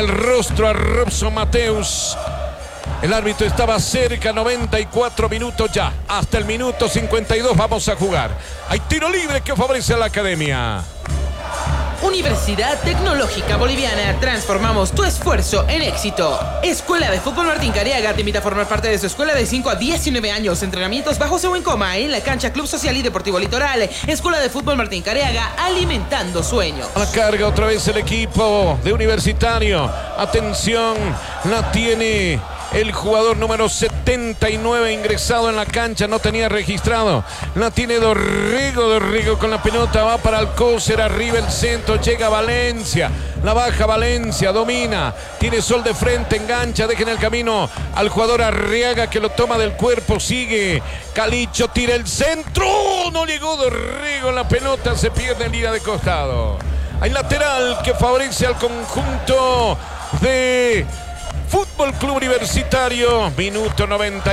el rostro a Robson Mateus. El árbitro estaba cerca, 94 minutos ya. Hasta el minuto 52 vamos a jugar. Hay tiro libre que favorece a la academia. Universidad Tecnológica Boliviana. Transformamos tu esfuerzo en éxito. Escuela de Fútbol Martín Cariaga te invita a formar parte de su escuela de 5 a 19 años. Entrenamientos bajos o en coma en la cancha Club Social y Deportivo Litoral. Escuela de Fútbol Martín Cariaga, alimentando sueños. A la carga otra vez el equipo de Universitario. Atención, la tiene el jugador número 79 ingresado en la cancha, no tenía registrado. La tiene Dorrego con la pelota, va para Alcócer, arriba el centro, llega Valencia. La baja Valencia, domina, tiene Sol de frente, engancha, deja en el camino al jugador Arriaga que lo toma del cuerpo, sigue. Calicho tira el centro, no llegó Dorrego, la pelota se pierde en línea de costado. Hay lateral que favorece al conjunto de Fútbol Club Universitario, minuto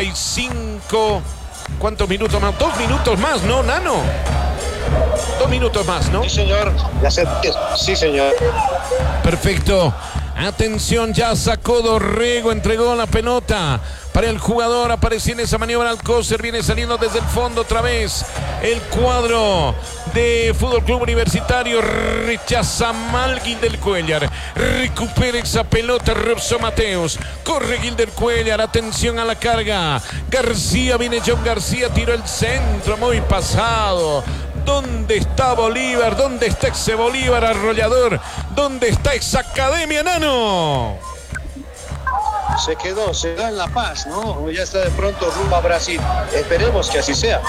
95. ¿Cuántos minutos más? 2 minutos más, ¿no, Nano? 2 minutos más, ¿no? Sí, señor. Sí, señor. Perfecto. Atención, ya sacó Dorrego, entregó la pelota para el jugador, apareció en esa maniobra Alcócer, viene saliendo desde el fondo otra vez. El cuadro de Fútbol Club Universitario rechaza mal Gildercuellar, recupera esa pelota Robson Mateus, corre Gildercuellar, atención a la carga. García, viene John García, tiró el centro, muy pasado. ¿Dónde está Bolívar? ¿Dónde está ese Bolívar arrollador? ¿Dónde está esa academia, Nano? Se quedó en La Paz, ¿no? Ya está de pronto rumbo a Brasil. Esperemos que así sea.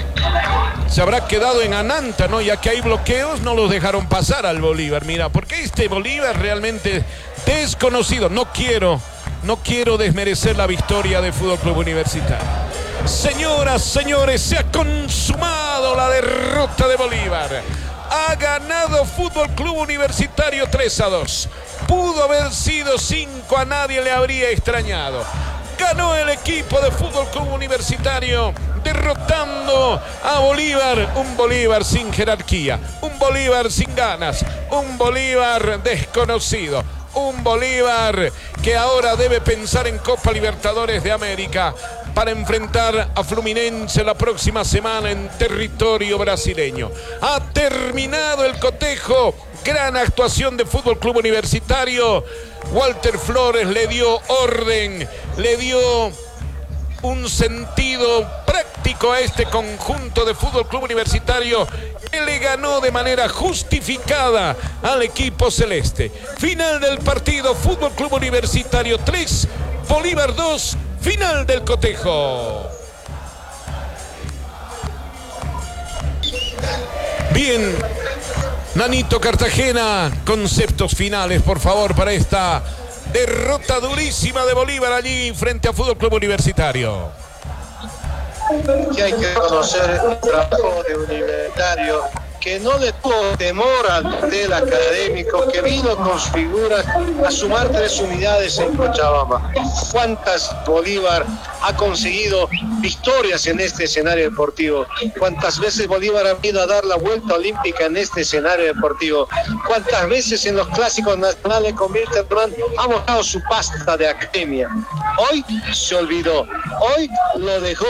Se habrá quedado en Ananta, ¿no? Ya que hay bloqueos, no los dejaron pasar al Bolívar. Mira, porque este Bolívar realmente desconocido. No quiero desmerecer la victoria de Fútbol Club Universitario. Señoras, señores, se ha consumado la derrota de Bolívar. Ha ganado Fútbol Club Universitario 3-2. Pudo haber sido 5, a nadie le habría extrañado. Ganó el equipo de Fútbol Club Universitario, derrotando a Bolívar. Un Bolívar sin jerarquía, un Bolívar sin ganas, un Bolívar desconocido. Un Bolívar que ahora debe pensar en Copa Libertadores de América para enfrentar a Fluminense la próxima semana en territorio brasileño. Ha terminado el cotejo. Gran actuación de Fútbol Club Universitario. Walter Flores le dio orden, le dio un sentido práctico a este conjunto de Fútbol Club Universitario que le ganó de manera justificada al equipo celeste. Final del partido, Fútbol Club Universitario 3, Bolívar 2, final del cotejo. Bien, Nanito Cartagena, conceptos finales, por favor, para esta derrota durísima de Bolívar allí frente a Fútbol Club Universitario. Que hay que conocer el trabajo de Universitario, que no le tuvo temor al del académico, que vino con sus figuras a sumar 3 unidades en Cochabamba. ¿Cuántas Bolívar ha conseguido victorias en este escenario deportivo? ¿Cuántas veces Bolívar ha venido a dar la vuelta olímpica en este escenario deportivo? ¿Cuántas veces en los clásicos nacionales ha mostrado su pasta de academia? Hoy se olvidó, hoy lo dejó.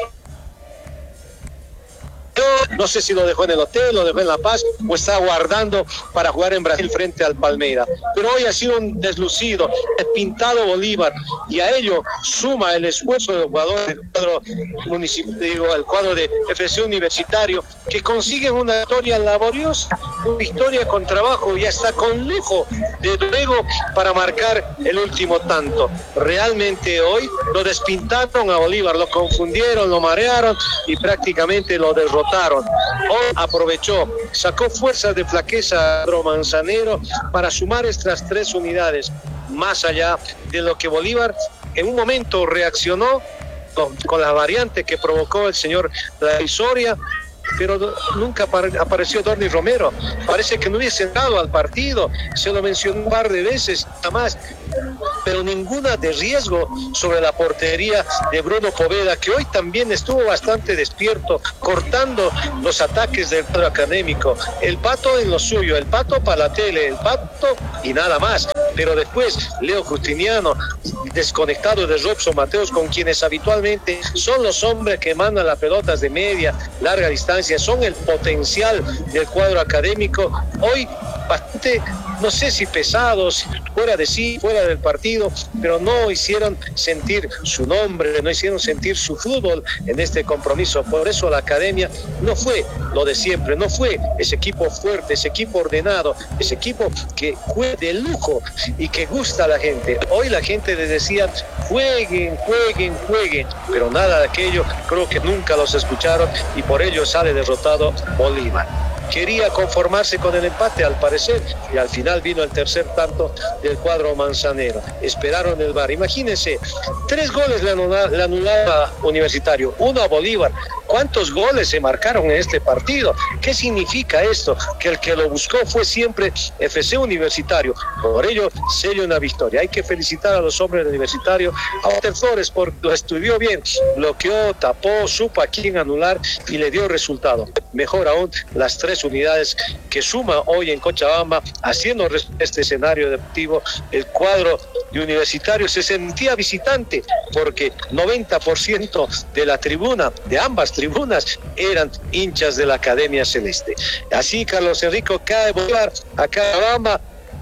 No sé si lo dejó en el hotel, lo dejó en La Paz o está guardando para jugar en Brasil frente al Palmeiras. Pero hoy ha sido un deslucido, pintado Bolívar, y a ello suma el esfuerzo del jugador del cuadro municipal, el cuadro de FC Universitario, que consiguen una victoria laboriosa, una victoria con trabajo y hasta con lujo de luego para marcar el último tanto. Realmente hoy lo despintaron a Bolívar, lo confundieron, lo marearon y prácticamente lo derrotaron. Hoy aprovechó, sacó fuerzas de flaqueza a Manzanero para sumar estas 3 unidades, más allá de lo que Bolívar en un momento reaccionó con la variante que provocó el señor David Soria, pero nunca apareció Dorni Romero. Parece que no hubiese entrado al partido, se lo mencionó un par de veces, nada más, pero ninguna de riesgo sobre la portería de Bruno Poveda, que hoy también estuvo bastante despierto, cortando los ataques del cuadro académico. El Pato en lo suyo, el Pato para la tele, el Pato y nada más. pero después Leo Justiniano, desconectado de Robson Mateos, con quienes habitualmente son los hombres que mandan las pelotas de media, larga distancia, son el potencial del cuadro académico, hoy bastante, no sé si pesados, fuera de sí, fuera del partido, pero no hicieron sentir su nombre, no hicieron sentir su fútbol en este compromiso. Por eso la academia no fue lo de siempre, no fue ese equipo fuerte, ese equipo ordenado, ese equipo que juega de lujo y que gusta a la gente. Hoy la gente les decía, jueguen, jueguen, jueguen, pero nada de aquello, creo que nunca los escucharon y por ello sale derrotado Bolívar. Quería conformarse con el empate al parecer y al final vino el tercer tanto del cuadro manzanero. Esperaron el VAR. Imagínense, 3 goles le anularon a Universitario, 1 a Bolívar. ¿Cuántos goles se marcaron en este partido? ¿Qué significa esto? Que el que lo buscó fue siempre FC Universitario. Por ello, sello una victoria. Hay que felicitar a los hombres del Universitario, a Walter Flores, porque lo estudió bien, bloqueó, tapó, supo a quién anular y le dio resultado. Mejor aún, las 3 unidades que suma hoy en Cochabamba, haciendo este escenario deportivo. El cuadro de Universitario se sentía visitante porque 90% de la tribuna, de ambas tribunas, eran hinchas de la Academia Celeste. Así Carlos Enrico cae Bolívar a Cochabamba,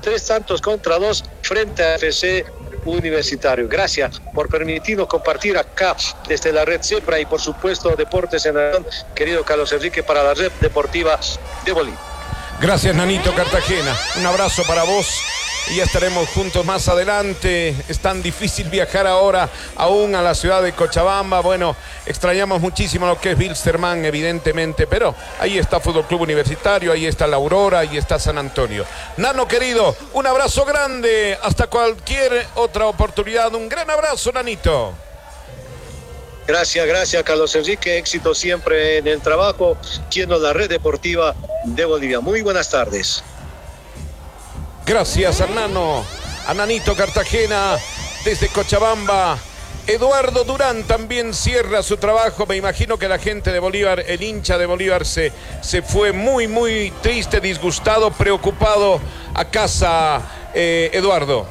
3-2 frente a FC Universitario. Gracias por permitirnos compartir acá desde la red Cepra y por supuesto Deportes en Aragón, querido Carlos Enrique, para la red deportiva de Bolivia. Gracias, Nanito Cartagena, un abrazo para vos y ya estaremos juntos más adelante. Es tan difícil viajar ahora aún a la ciudad de Cochabamba. Bueno, extrañamos muchísimo lo que es Wilstermann, evidentemente, pero ahí está Fútbol Club Universitario, ahí está la Aurora, ahí está San Antonio. Nano querido, un abrazo grande, hasta cualquier otra oportunidad. Un gran abrazo, Nanito. Gracias Carlos Enrique, éxito siempre en el trabajo, siendo la red deportiva de Bolivia. Muy buenas tardes. Gracias, Nano, a Nanito Cartagena desde Cochabamba. Eduardo Durán también cierra su trabajo. Me imagino que la gente de Bolívar, el hincha de Bolívar, se fue muy triste, disgustado, preocupado a casa, Eduardo.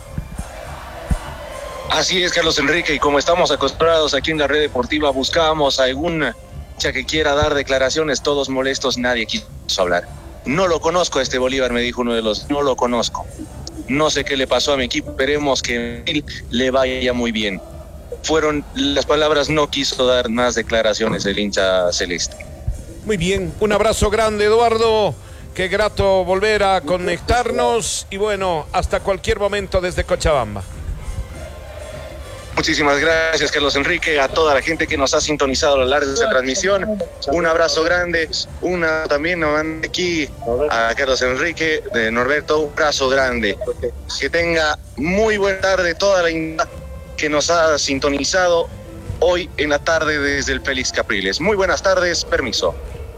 Así es, Carlos Enrique, y como estamos acostumbrados aquí en la red deportiva, buscábamos a algún hincha que quiera dar declaraciones, todos molestos, nadie quiso hablar. No lo conozco a este Bolívar, me dijo uno de los, no lo conozco. No sé qué le pasó a mi equipo, esperemos que él le vaya muy bien. Fueron las palabras, no quiso dar más declaraciones el hincha celeste. Muy bien, un abrazo grande, Eduardo. Qué grato volver a conectarnos y bueno, hasta cualquier momento desde Cochabamba. Muchísimas gracias, Carlos Enrique, a toda la gente que nos ha sintonizado a lo largo de esta transmisión. Un abrazo grande, también nos manda aquí a Carlos Enrique, de Norberto, un abrazo grande. Que tenga muy buena tarde toda la gente que nos ha sintonizado hoy en la tarde desde el Félix Capriles. Muy buenas tardes, permiso.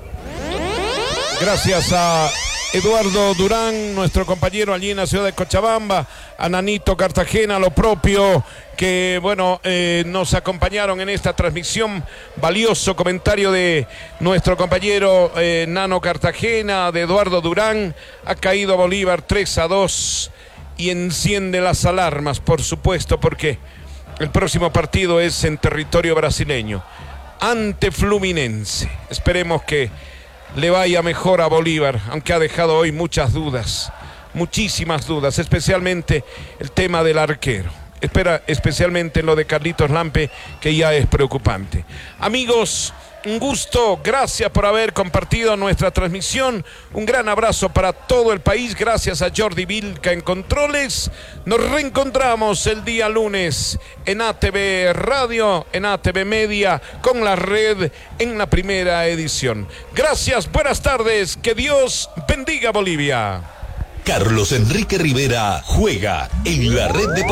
Gracias a Eduardo Durán, nuestro compañero allí en la ciudad de Cochabamba, a Nanito Cartagena, lo propio, que bueno, nos acompañaron en esta transmisión. Valioso comentario de nuestro compañero Nano Cartagena, de Eduardo Durán. Ha caído Bolívar 3-2 y enciende las alarmas, por supuesto, porque el próximo partido es en territorio brasileño, ante Fluminense. Esperemos que le vaya mejor a Bolívar, aunque ha dejado hoy muchas dudas, muchísimas dudas, especialmente el tema del arquero. Especialmente lo de Carlitos Lampe, que ya es preocupante. Amigos, un gusto, gracias por haber compartido nuestra transmisión. Un gran abrazo para todo el país, gracias a Jordi Vilca en controles. Nos reencontramos el día lunes en ATV Radio, en ATV Media, con la red en la primera edición. Gracias, buenas tardes, que Dios bendiga Bolivia. Carlos Enrique Rivera juega en la red de